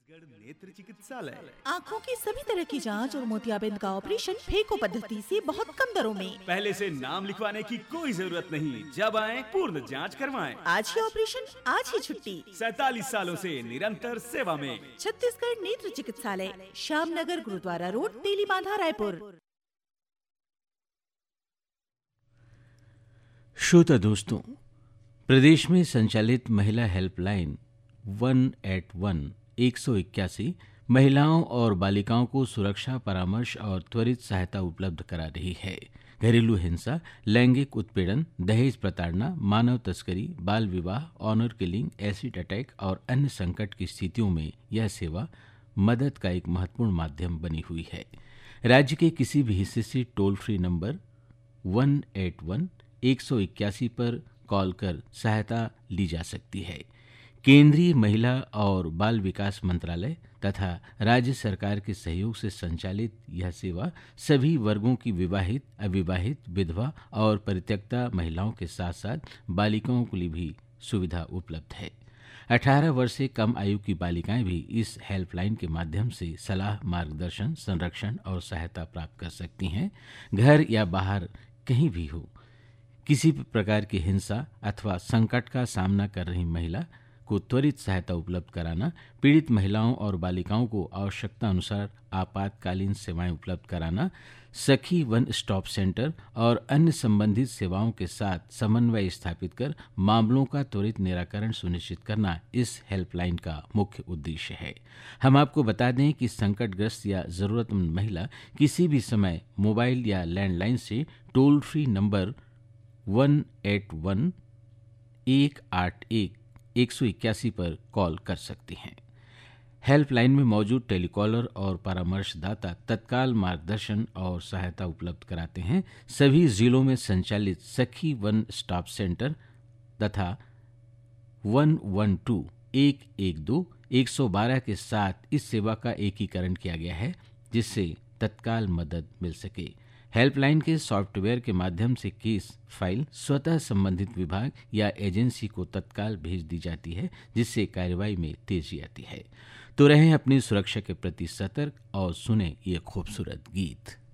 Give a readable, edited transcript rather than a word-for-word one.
नेत्र चिकित्सालय आँखों की सभी तरह की जांच और मोतियाबिंद का ऑपरेशन फेको पद्धति से बहुत कम दरों में। पहले से नाम लिखवाने की कोई जरूरत नहीं, जब आए पूर्ण जांच करवाएं। आज ही ऑपरेशन, आज ही छुट्टी। 47 सालों से निरंतर सेवा में छत्तीसगढ़ नेत्र चिकित्सालय, श्याम नगर, गुरुद्वारा रोड, तेलीबांधा, रायपुर। श्रोता दोस्तों, प्रदेश में संचालित महिला हेल्पलाइन 181 महिलाओं और बालिकाओं को सुरक्षा परामर्श और त्वरित सहायता उपलब्ध करा रही है। घरेलू हिंसा, लैंगिक उत्पीड़न, दहेज प्रताड़ना, मानव तस्करी, बाल विवाह, ऑनर किलिंग, एसिड अटैक और अन्य संकट की स्थितियों में यह सेवा मदद का एक महत्वपूर्ण माध्यम बनी हुई है। राज्य के किसी भी हिस्से से टोल फ्री नंबर 181 पर कॉल कर सहायता ली जा सकती है। केंद्रीय महिला और बाल विकास मंत्रालय तथा राज्य सरकार के सहयोग से संचालित यह सेवा सभी वर्गों की विवाहित, अविवाहित, विधवा और परित्यक्ता महिलाओं के साथ साथ बालिकाओं के लिए भी सुविधा उपलब्ध है। 18 वर्ष से कम आयु की बालिकाएं भी इस हेल्पलाइन के माध्यम से सलाह, मार्गदर्शन, संरक्षण और सहायता प्राप्त कर सकती हैं। घर या बाहर कहीं भी हो, किसी भी प्रकार की हिंसा अथवा संकट का सामना कर रही महिला को त्वरित सहायता उपलब्ध कराना, पीड़ित महिलाओं और बालिकाओं को आवश्यकता अनुसार आपातकालीन सेवाएं उपलब्ध कराना, सखी वन स्टॉप सेंटर और अन्य संबंधित सेवाओं के साथ समन्वय स्थापित कर मामलों का त्वरित निराकरण सुनिश्चित करना इस हेल्पलाइन का मुख्य उद्देश्य है। हम आपको बता दें कि संकटग्रस्त या जरूरतमंद महिला किसी भी समय मोबाइल या लैंडलाइन से टोल फ्री नंबर 181 पर कॉल कर सकती हैं। हेल्पलाइन में मौजूद टेलीकॉलर और परामर्शदाता तत्काल मार्गदर्शन और सहायता उपलब्ध कराते हैं। सभी जिलों में संचालित सखी वन स्टॉप सेंटर तथा 112, 112, 112 के साथ इस सेवा का एकीकरण किया गया है, जिससे तत्काल मदद मिल सके। हेल्पलाइन के सॉफ्टवेयर के माध्यम से केस फाइल स्वतः संबंधित विभाग या एजेंसी को तत्काल भेज दी जाती है, जिससे कार्रवाई में तेजी आती है। तो रहें अपनी सुरक्षा के प्रति सतर्क और सुने ये खूबसूरत गीत।